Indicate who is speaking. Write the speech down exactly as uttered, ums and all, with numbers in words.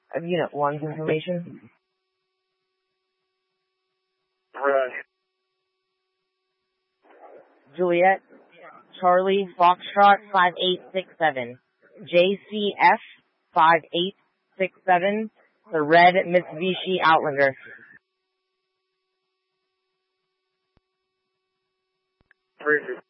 Speaker 1: Of Unit one's information.
Speaker 2: Right.
Speaker 1: Juliet, Charlie, Foxtrot, five eight six seven. J C F, five eight six seven. The red Mitsubishi Outlander.
Speaker 2: Three.